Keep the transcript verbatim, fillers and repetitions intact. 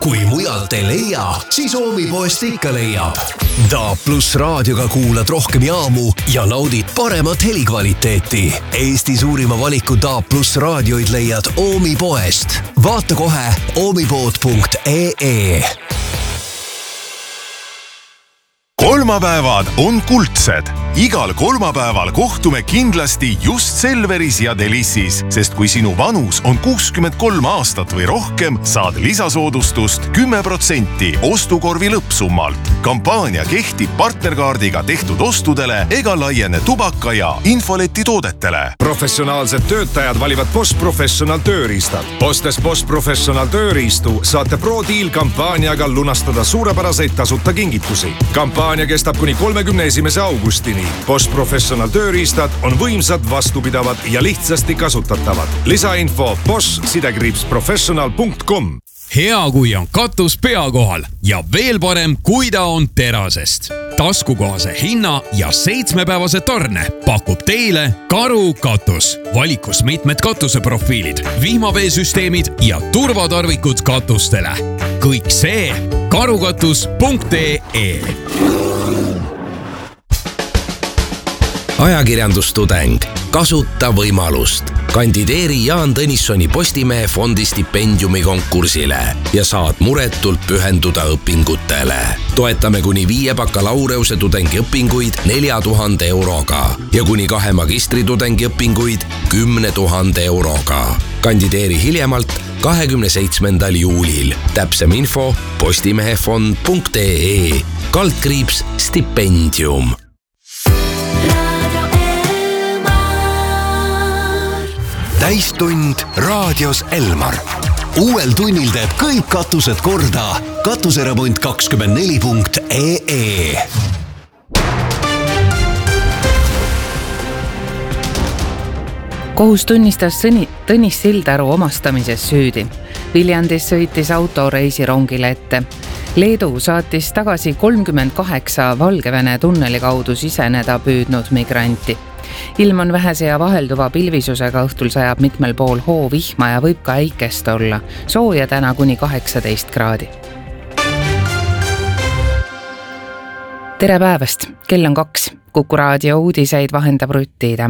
kui mujalt ei leia, siis Oomipoest ikka leiab. Da Plus raadioga kuulad rohkem jaamu ja naudid paremat helikvaliteeti. Eesti suurima valiku Da Plus raadioid leiad Oomipoest. Vaata kohe oomipood punkt ee. Kolmapäevad on kuldsed. Igal kolmapäeval kohtume kindlasti just Selveris ja Delissis, sest kui sinu vanus on kuuskümmend kolm aastat või rohkem, saad lisasoodustust kümme protsenti ostukorvi lõppsummalt. Kampaania kehtib partnerkaardiga tehtud ostudele ega laiene tubaka ja infoleti toodetele. Professionaalsed töötajad valivad Bosch Professional tööriistad. Ostes Bosch Professional tööriistu saate ProDeal kampaaniaga lunastada suurepäraseid tasuta kingitusi. Kampaania kestab kuni kolmekümne esimese augustini. Bosch Professional tööriistad on võimsad, vastupidavad ja lihtsasti kasutatavad. Lisainfo bosch sidekriips professional punkt com. Hea, kui on katus pea kohal ja veel parem, kui ta on terasest. Taskukohase hinna ja seitsmepäevase tarne pakub teile Karu katus. Valikus mitmed katuseprofiilid, vihmaveesüsteemid ja turvatarvikud katustele. Kõik see karukatus punkt ee. Ajakirjandustudeng. Kasuta võimalust. Kandideeri Jaan Tõnissoni Postimehe fondi stipendiumi konkursile ja saad muretult pühenduda õpingutele. Toetame kuni viie bakalaureuse tudengiõpinguid nelja tuhande euroga ja kuni kahe magistritudengi õpinguid kümne tuhande euroga. Kandideeri hiljemalt kahekümne seitsmendal juulil. Täpsem info postimehefond punkt ee. Kaldkriips stipendium. Täistund raadios Elmar. Uuel tunnil teeb kõik katused korda. Katuseremont kakskümmend neli punkt ee. Kohus tunnistas Tõnis Sildaru omastamises süüdi. Viljandis sõitis auto reisirongile ette. Leedu saatis tagasi kolmkümmend kaheksa Valgevene tunneli kaudu siseneda püüdnud migranti. Ilm on vähese ja vahelduva pilvisusega, õhtul sajab mitmel pool hoo vihma ja võib ka äikest olla. Sooja täna kuni kaheksateist kraadi. Tere päevast, kell on kaks. Kuku raadio uudiseid vahendab Rutti Ida.